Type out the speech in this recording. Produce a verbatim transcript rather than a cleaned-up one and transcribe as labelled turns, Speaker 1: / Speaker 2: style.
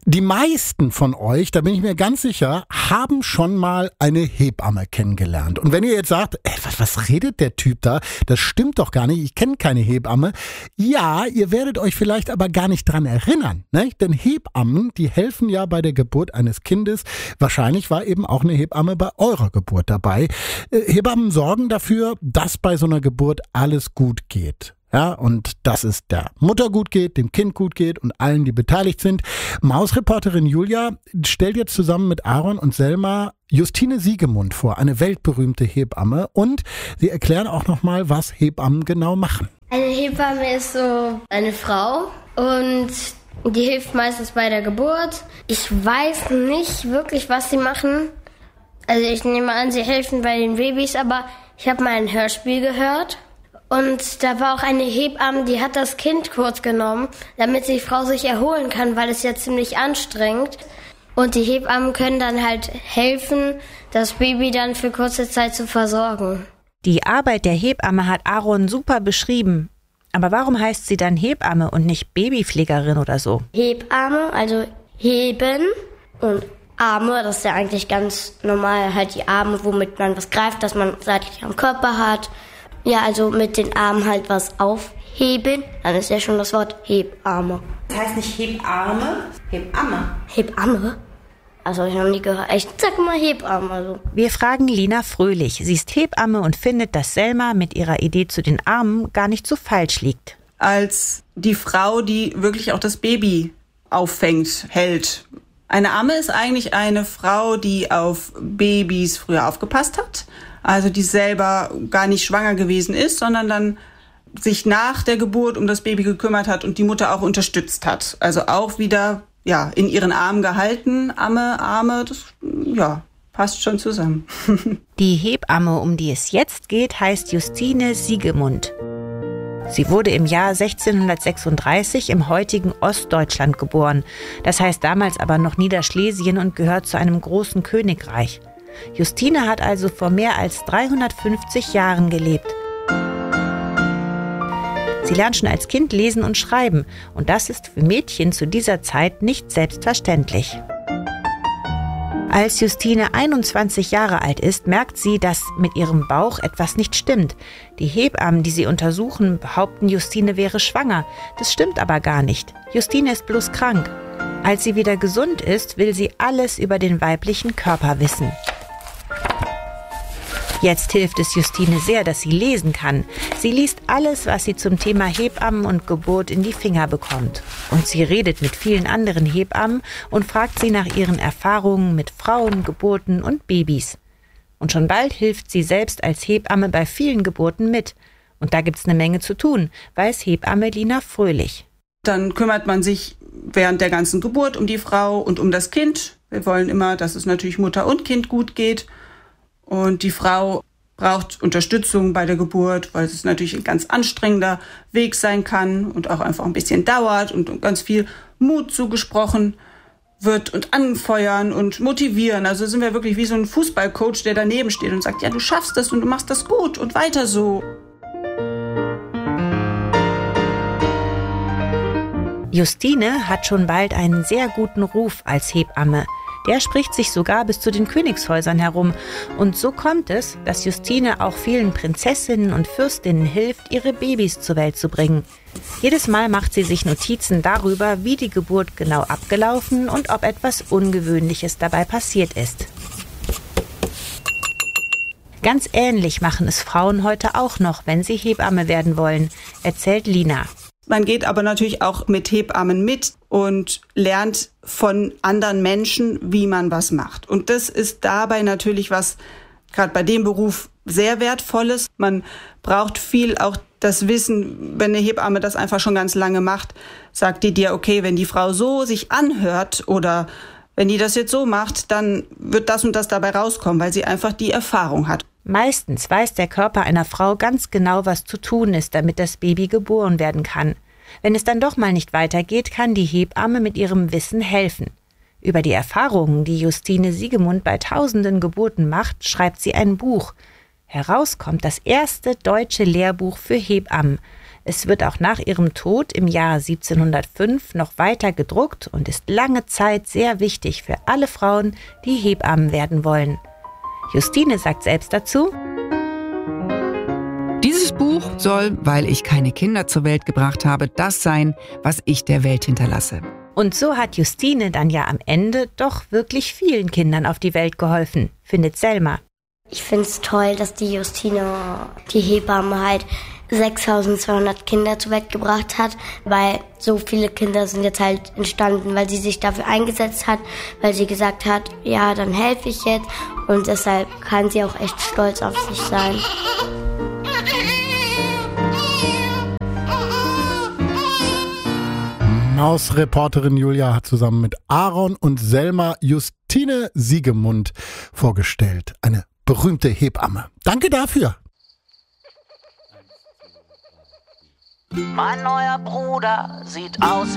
Speaker 1: Die meisten von euch, da bin ich mir ganz sicher, haben schon mal eine Hebamme kennengelernt. Und wenn ihr jetzt sagt, ey, was, was redet der Typ da? Das stimmt doch gar nicht, ich kenne keine Hebamme. Ja, ihr werdet euch vielleicht aber gar nicht dran erinnern, ne? Denn Hebammen, die helfen ja bei der Geburt eines Kindes. Wahrscheinlich war eben auch eine Hebamme bei eurer Geburt dabei. Äh, Hebammen sorgen dafür, dass bei so einer Geburt alles gut geht. Ja, und dass es der Mutter gut geht, dem Kind gut geht und allen, die beteiligt sind. Mausreporterin Julia stellt jetzt zusammen mit Aaron und Selma Justine Siegemund vor, eine weltberühmte Hebamme. Und sie erklären auch nochmal, was Hebammen genau machen.
Speaker 2: Eine Hebamme ist so eine Frau und die hilft meistens bei der Geburt. Ich weiß nicht wirklich, was sie machen. Also ich nehme an, sie helfen bei den Babys, aber ich habe mal ein Hörspiel gehört. Und da war auch eine Hebamme, die hat das Kind kurz genommen, damit die Frau sich erholen kann, weil es ja ziemlich anstrengend. Und die Hebammen können dann halt helfen, das Baby dann für kurze Zeit zu versorgen.
Speaker 3: Die Arbeit der Hebamme hat Aaron super beschrieben. Aber warum heißt sie dann Hebamme und nicht Babypflegerin oder so?
Speaker 2: Hebamme, also heben und Arme, das ist ja eigentlich ganz normal, halt die Arme, womit man was greift, dass man seitlich am Körper hat. Ja, also mit den Armen halt was aufheben, dann ist ja schon das Wort Hebamme.
Speaker 3: Das heißt nicht Hebarme, Hebamme.
Speaker 2: Hebamme? Also ich habe nie gehört. Ich sag mal Hebamme. Also.
Speaker 3: Wir fragen Lina Fröhlich. Sie ist Hebamme und findet, dass Selma mit ihrer Idee zu den Armen gar nicht so falsch liegt.
Speaker 4: Als die Frau, die wirklich auch das Baby auffängt, hält. Eine Amme ist eigentlich eine Frau, die auf Babys früher aufgepasst hat. Also die selber gar nicht schwanger gewesen ist, sondern dann sich nach der Geburt um das Baby gekümmert hat und die Mutter auch unterstützt hat. Also auch wieder ja in ihren Armen gehalten, Amme, Arme, das ja passt schon zusammen.
Speaker 3: Die Hebamme, um die es jetzt geht, heißt Justine Siegemund. Sie wurde im Jahr sechzehnhundertsechsunddreißig im heutigen Ostdeutschland geboren. Das heißt damals aber noch Niederschlesien und gehört zu einem großen Königreich. Justine hat also vor mehr als dreihundertfünfzig Jahren gelebt. Sie lernt schon als Kind lesen und schreiben und das ist für Mädchen zu dieser Zeit nicht selbstverständlich. Als Justine einundzwanzig Jahre alt ist, merkt sie, dass mit ihrem Bauch etwas nicht stimmt. Die Hebammen, die sie untersuchen, behaupten, Justine wäre schwanger. Das stimmt aber gar nicht. Justine ist bloß krank. Als sie wieder gesund ist, will sie alles über den weiblichen Körper wissen. Jetzt hilft es Justine sehr, dass sie lesen kann. Sie liest alles, was sie zum Thema Hebammen und Geburt in die Finger bekommt. Und sie redet mit vielen anderen Hebammen und fragt sie nach ihren Erfahrungen mit Frauen, Geburten und Babys. Und schon bald hilft sie selbst als Hebamme bei vielen Geburten mit. Und da gibt's eine Menge zu tun, weiß Hebamme Lina Fröhlich.
Speaker 4: Dann kümmert man sich während der ganzen Geburt um die Frau und um das Kind. Wir wollen immer, dass es natürlich Mutter und Kind gut geht. Und die Frau braucht Unterstützung bei der Geburt, weil es natürlich ein ganz anstrengender Weg sein kann und auch einfach ein bisschen dauert und ganz viel Mut zugesprochen wird und anfeuern und motivieren. Also sind wir wirklich wie so ein Fußballcoach, der daneben steht und sagt, ja, du schaffst das und du machst das gut und weiter so.
Speaker 3: Justine hat schon bald einen sehr guten Ruf als Hebamme. Der spricht sich sogar bis zu den Königshäusern herum. Und so kommt es, dass Justine auch vielen Prinzessinnen und Fürstinnen hilft, ihre Babys zur Welt zu bringen. Jedes Mal macht sie sich Notizen darüber, wie die Geburt genau abgelaufen und ob etwas Ungewöhnliches dabei passiert ist. Ganz ähnlich machen es Frauen heute auch noch, wenn sie Hebamme werden wollen, erzählt Lina.
Speaker 4: Man geht aber natürlich auch mit Hebammen mit und lernt von anderen Menschen, wie man was macht. Und das ist dabei natürlich was, gerade bei dem Beruf, sehr Wertvolles. Man braucht viel auch das Wissen, wenn eine Hebamme das einfach schon ganz lange macht, sagt die dir, okay, wenn die Frau so sich anhört oder wenn die das jetzt so macht, dann wird das und das dabei rauskommen, weil sie einfach die Erfahrung hat.
Speaker 3: Meistens weiß der Körper einer Frau ganz genau, was zu tun ist, damit das Baby geboren werden kann. Wenn es dann doch mal nicht weitergeht, kann die Hebamme mit ihrem Wissen helfen. Über die Erfahrungen, die Justine Siegemund bei tausenden Geburten macht, schreibt sie ein Buch. Heraus kommt das erste deutsche Lehrbuch für Hebammen. Es wird auch nach ihrem Tod im Jahr siebzehnhundertfünf noch weiter gedruckt und ist lange Zeit sehr wichtig für alle Frauen, die Hebammen werden wollen. Justine sagt selbst dazu:
Speaker 5: Dieses Buch soll, weil ich keine Kinder zur Welt gebracht habe, das sein, was ich der Welt hinterlasse.
Speaker 3: Und so hat Justine dann ja am Ende doch wirklich vielen Kindern auf die Welt geholfen, findet Selma.
Speaker 2: Ich finde es toll, dass die Justine, die Hebamme, halt sechstausendzweihundert Kinder zur Welt gebracht hat, weil so viele Kinder sind jetzt halt entstanden, weil sie sich dafür eingesetzt hat, weil sie gesagt hat, ja, dann helfe ich jetzt, und deshalb kann sie auch echt stolz auf sich sein.
Speaker 1: Mausreporterin Julia hat zusammen mit Aaron und Selma Justine Siegemund vorgestellt. Eine berühmte Hebamme. Danke dafür.
Speaker 6: Mein neuer Bruder sieht aus